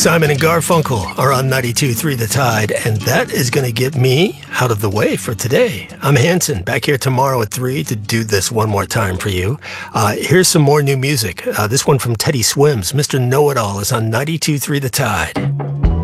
Simon and Garfunkel are on 92.3 The Tide, and that is going to get me out of the way for today. I'm Hanson, back here tomorrow at 3 to do this one more time for you. Here's some more new music. This one from Teddy Swims. Mr. Know-It-All is on 92.3 The Tide.